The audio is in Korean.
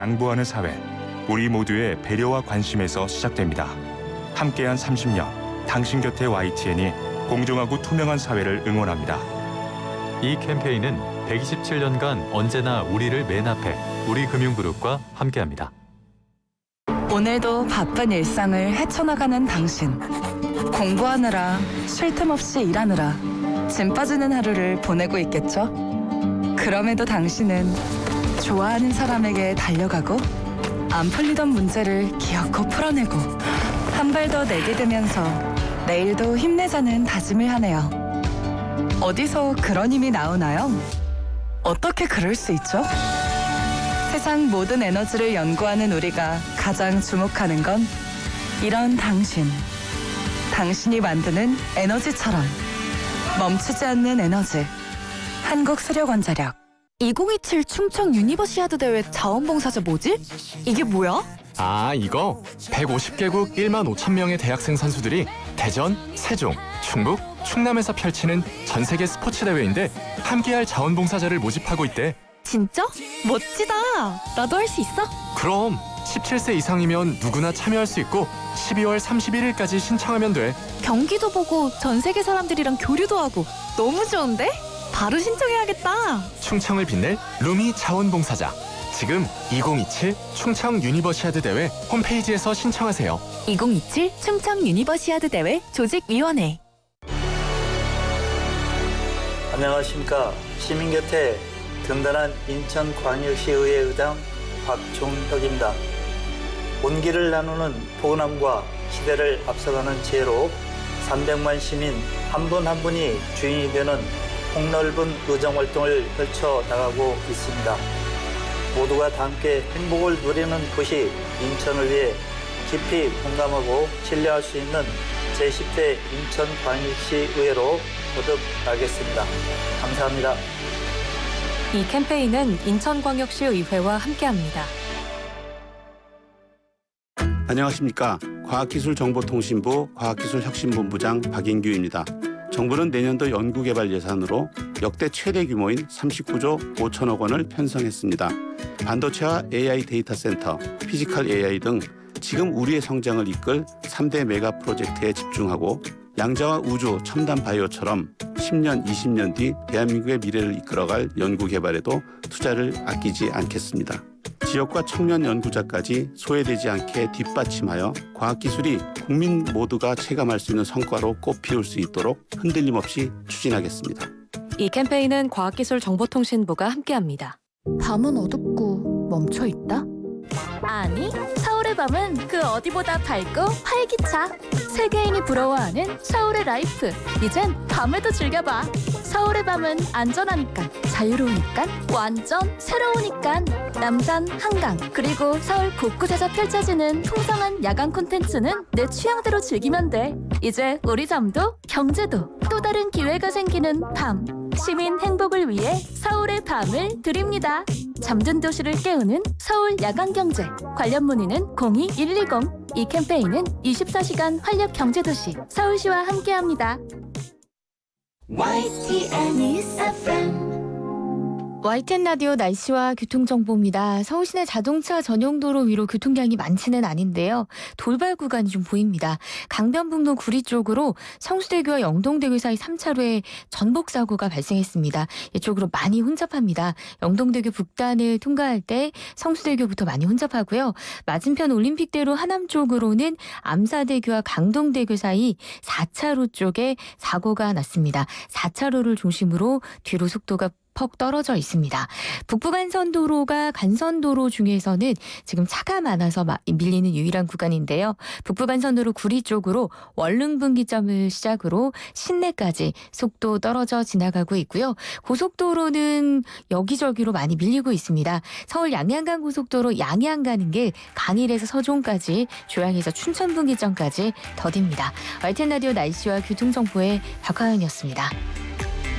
양보하는 사회, 우리 모두의 배려와 관심에서 시작됩니다. 함께한 30년, 당신 곁에 YTN이 공정하고 투명한 사회를 응원합니다. 이 캠페인은 127년간 언제나 우리를 맨 앞에 우리금융그룹과 함께합니다. 오늘도 바쁜 일상을 헤쳐나가는 당신. 공부하느라, 쉴 틈 없이 일하느라 짐 빠지는 하루를 보내고 있겠죠? 그럼에도 당신은 좋아하는 사람에게 달려가고 안 풀리던 문제를 기어코 풀어내고 한 발 더 내디디면서 내일도 힘내자는 다짐을 하네요. 어디서 그런 힘이 나오나요? 어떻게 그럴 수 있죠? 세상 모든 에너지를 연구하는 우리가 가장 주목하는 건 이런 당신. 당신이 만드는 에너지처럼 멈추지 않는 에너지. 한국수력원자력. 2027 충청 유니버시아드 대회 자원봉사자 뭐지? 이게 뭐야? 아, 이거 150개국 1만 5천 명의 대학생 선수들이 대전, 세종, 충북, 충남에서 펼치는 전 세계 스포츠 대회인데 함께할 자원봉사자를 모집하고 있대. 진짜? 멋지다. 나도 할 수 있어? 그럼 17세 이상이면 누구나 참여할 수 있고 12월 31일까지 신청하면 돼. 경기도 보고 전 세계 사람들이랑 교류도 하고 너무 좋은데? 바로 신청해야겠다. 충청을 빛낼 루미 자원봉사자. 지금 2027 충청 유니버시아드 대회 홈페이지에서 신청하세요. 2027 충청 유니버시아드 대회 조직위원회. 안녕하십니까. 시민 곁에 든든한 인천광역시의회 의장 박종혁입니다. 온기를 나누는 포근함과 시대를 앞서가는 지혜로 300만 시민 한 분 한 분이 주인이 되는 폭넓은 의정활동을 펼쳐나가고 있습니다. 모두가 다 함께 행복을 누리는 곳이 인천을 위해 깊이 공감하고 신뢰할 수 있는 제10대 인천광역시의회로 거듭나겠습니다. 감사합니다. 이 캠페인은 인천광역시의회와 함께합니다. 안녕하십니까. 과학기술정보통신부 과학기술혁신본부장 박인규입니다. 정부는 내년도 연구개발 예산으로 역대 최대 규모인 39조 5천억 원을 편성했습니다. 반도체와 AI 데이터 센터, 피지컬 AI 등 지금 우리의 성장을 이끌 3대 메가 프로젝트에 집중하고 양자와 우주, 첨단 바이오처럼 10년, 20년 뒤 대한민국의 미래를 이끌어갈 연구개발에도 투자를 아끼지 않겠습니다. 지역과 청년 연구자까지 소외되지 않게 뒷받침하여 과학기술이 국민 모두가 체감할 수 있는 성과로 꽃피울 수 있도록 흔들림 없이 추진하겠습니다. 이 캠페인은 과학기술정보통신부가 함께합니다. 밤은 어둡고 멈춰있다? 아니, 서울의 밤은 그 어디보다 밝고 활기차. 세계인이 부러워하는 서울의 라이프. 이젠 밤에도 즐겨봐. 서울의 밤은 안전하니까, 자유로우니까, 완전 새로우니까. 남산, 한강, 그리고 서울 곳곳에서 펼쳐지는 풍성한 야간 콘텐츠는 내 취향대로 즐기면 돼. 이제 우리 잠도 경제도 또 다른 기회가 생기는 밤. 시민 행복을 위해 서울의 밤을 드립니다. 잠든 도시를 깨우는 서울 야간경제. 관련 문의는 02-120. 이 캠페인은 24시간 활력 경제도시 서울시와 함께합니다. YTN 라디오 날씨와 교통정보입니다. 서울 시내 자동차 전용도로 위로 교통량이 많지는 않은데요. 돌발 구간이 좀 보입니다. 강변북로 구리 쪽으로 성수대교와 영동대교 사이 3차로에 전복사고가 발생했습니다. 이쪽으로 많이 혼잡합니다. 영동대교 북단을 통과할 때 성수대교부터 많이 혼잡하고요. 맞은편 올림픽대로 하남 쪽으로는 암사대교와 강동대교 사이 4차로 쪽에 사고가 났습니다. 4차로를 중심으로 뒤로 속도가 퍽 떨어져 있습니다. 북부간선도로가 간선도로 중에서는 지금 차가 많아서 밀리는 유일한 구간인데요. 북부간선도로 구리 쪽으로 원릉분기점을 시작으로 신내까지 속도 떨어져 지나가고 있고요. 고속도로는 여기저기로 많이 밀리고 있습니다. 서울 양양간 고속도로 양양 가는 길 강일에서 서종까지, 조양에서 춘천분기점까지 더딥니다. YTN 라디오 날씨와 교통정보의 박화연이었습니다.